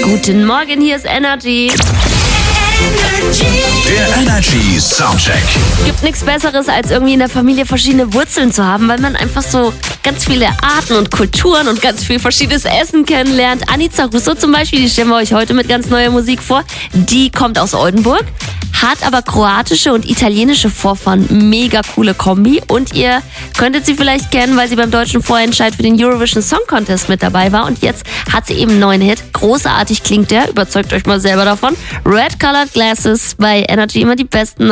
Guten Morgen, hier ist Energy. Der Energy Soundcheck. Gibt nichts Besseres, als irgendwie in der Familie verschiedene Wurzeln zu haben, weil man einfach so ganz viele Arten und Kulturen und ganz viel verschiedenes Essen kennenlernt. Anica Russo zum Beispiel, die stellen wir euch heute mit ganz neuer Musik vor. Die kommt aus Oldenburg, hat aber kroatische und italienische Vorfahren. Mega coole Kombi. Und ihr könntet sie vielleicht kennen, weil sie beim deutschen Vorentscheid für den Eurovision Song Contest mit dabei war. Und jetzt hat sie eben einen neuen Hit. Großartig klingt der. Überzeugt euch mal selber davon. Red Colored Glasses bei Energy, immer die besten